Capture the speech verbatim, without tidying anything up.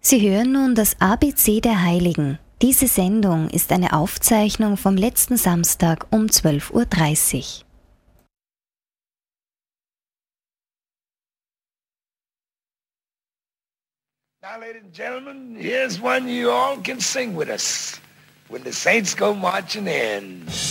Sie hören nun das A B C der Heiligen. Diese Sendung ist eine Aufzeichnung vom letzten Samstag um zwölf Uhr dreißig. Now, ladies and gentlemen, here's one you all can sing with us. When the saints go marching in.